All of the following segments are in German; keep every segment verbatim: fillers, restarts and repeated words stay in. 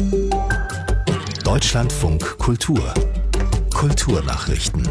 Deutschlandfunk Kultur. Kulturnachrichten.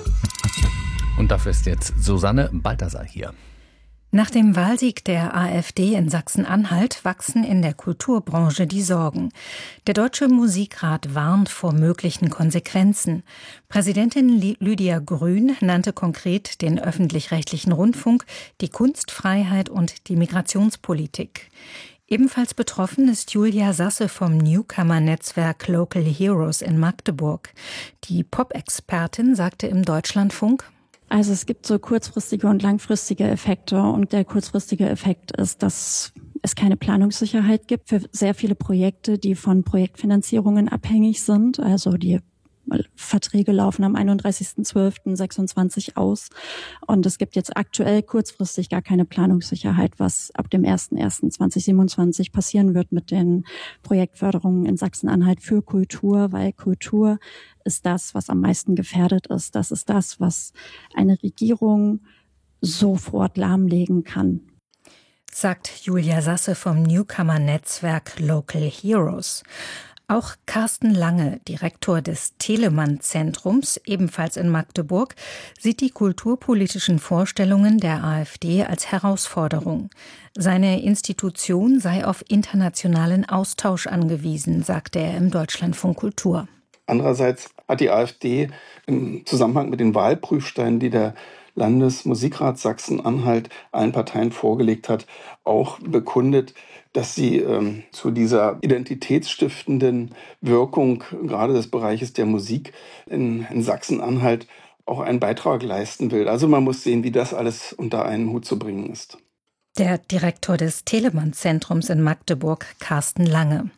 Und dafür ist jetzt Susanne Balthasar hier. Nach dem Wahlsieg der AfD in Sachsen-Anhalt wachsen in der Kulturbranche die Sorgen. Der Deutsche Musikrat warnt vor möglichen Konsequenzen. Präsidentin Lydia Grün nannte konkret den öffentlich-rechtlichen Rundfunk, die Kunstfreiheit und die Migrationspolitik. Ebenfalls betroffen ist Julia Sasse vom Newcomer-Netzwerk Local Heroes in Magdeburg. Die Pop-Expertin sagte im Deutschlandfunk: Also es gibt so kurzfristige und langfristige Effekte, und der kurzfristige Effekt ist, dass es keine Planungssicherheit gibt für sehr viele Projekte, die von Projektfinanzierungen abhängig sind. Also die Verträge laufen am einunddreißigsten zwölften sechsundzwanzig aus, und es gibt jetzt aktuell kurzfristig gar keine Planungssicherheit, was ab dem ersten ersten zweitausendsiebenundzwanzig passieren wird mit den Projektförderungen in Sachsen-Anhalt für Kultur, weil Kultur ist das, was am meisten gefährdet ist. Das ist das, was eine Regierung sofort lahmlegen kann. Sagt Julia Sasse vom Newcomer-Netzwerk Local Heroes. Auch Carsten Lange, Direktor des Telemann-Zentrums, ebenfalls in Magdeburg, sieht die kulturpolitischen Vorstellungen der AfD als Herausforderung. Seine Institution sei auf internationalen Austausch angewiesen, sagte er im Deutschlandfunk Kultur. Andererseits hat die AfD im Zusammenhang mit den Wahlprüfsteinen, die der Landesmusikrat Sachsen-Anhalt allen Parteien vorgelegt hat, auch bekundet, dass sie ähm, zu dieser identitätsstiftenden Wirkung gerade des Bereiches der Musik in, in Sachsen-Anhalt auch einen Beitrag leisten will. Also man muss sehen, wie das alles unter einen Hut zu bringen ist. Der Direktor des Telemann-Zentrums in Magdeburg, Carsten Lange.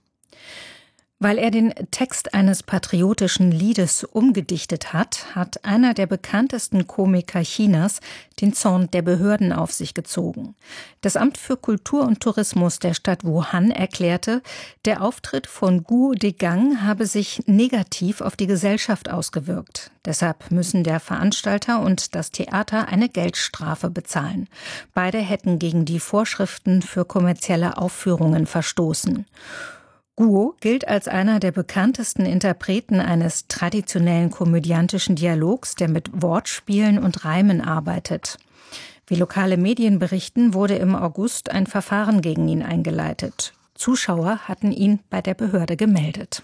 Weil er den Text eines patriotischen Liedes umgedichtet hat, hat einer der bekanntesten Komiker Chinas den Zorn der Behörden auf sich gezogen. Das Amt für Kultur und Tourismus der Stadt Wuhan erklärte, der Auftritt von Guo Degang habe sich negativ auf die Gesellschaft ausgewirkt. Deshalb müssen der Veranstalter und das Theater eine Geldstrafe bezahlen. Beide hätten gegen die Vorschriften für kommerzielle Aufführungen verstoßen. Guo gilt als einer der bekanntesten Interpreten eines traditionellen komödiantischen Dialogs, der mit Wortspielen und Reimen arbeitet. Wie lokale Medien berichten, wurde im August ein Verfahren gegen ihn eingeleitet. Zuschauer hatten ihn bei der Behörde gemeldet.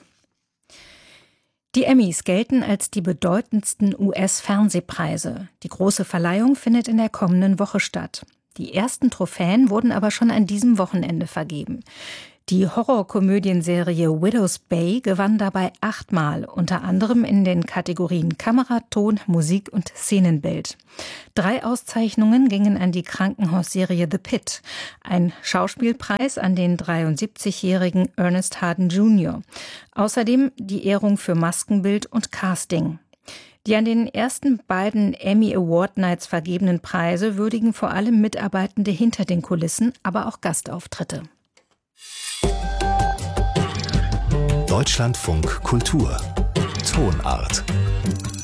Die Emmys gelten als die bedeutendsten U S-Fernsehpreise. Die große Verleihung findet in der kommenden Woche statt. Die ersten Trophäen wurden aber schon an diesem Wochenende vergeben. Die Horrorkomödienserie Widow's Bay gewann dabei achtmal, unter anderem in den Kategorien Kamera, Ton, Musik und Szenenbild. Drei Auszeichnungen gingen an die Krankenhausserie The Pit, ein Schauspielpreis an den dreiundsiebzigjährigen Ernest Harden Junior Außerdem die Ehrung für Maskenbild und Casting. Die an den ersten beiden Emmy Award Nights vergebenen Preise würdigen vor allem Mitarbeitende hinter den Kulissen, aber auch Gastauftritte. Deutschlandfunk Kultur. Tonart.